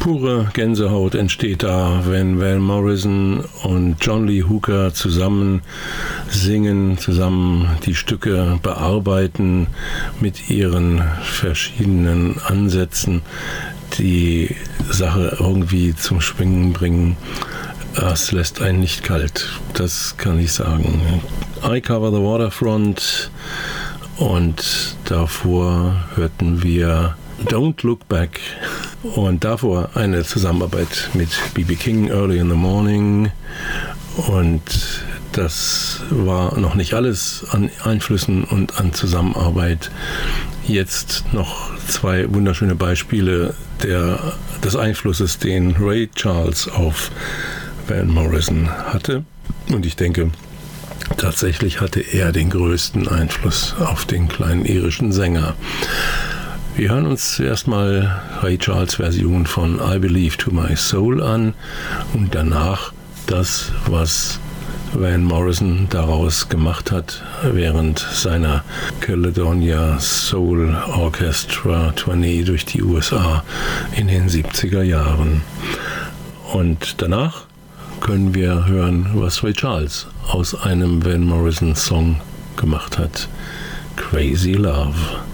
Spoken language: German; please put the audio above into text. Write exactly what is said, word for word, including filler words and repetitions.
Pure Gänsehaut entsteht da, wenn Van Morrison und John Lee Hooker zusammen singen, zusammen die Stücke bearbeiten mit ihren verschiedenen Ansätzen, die Sache irgendwie zum Schwingen bringen. Das lässt einen nicht kalt, das kann ich sagen. I Cover the Waterfront und davor hörten wir Don't Look Back und davor eine Zusammenarbeit mit B B King, Early in the Morning, und das war noch nicht alles an Einflüssen und an Zusammenarbeit. Jetzt noch zwei wunderschöne Beispiele der, des Einflusses, den Ray Charles auf Van Morrison hatte, und ich denke, tatsächlich hatte er den größten Einfluss auf den kleinen irischen Sänger. Wir hören uns zuerst mal Ray Charles Version von I Believe to My Soul an und danach das, was Van Morrison daraus gemacht hat während seiner Caledonia Soul Orchestra Tournee durch die U S A in den siebziger Jahren. Und danach können wir hören, was Ray Charles aus einem Van Morrison Song gemacht hat. Crazy Love.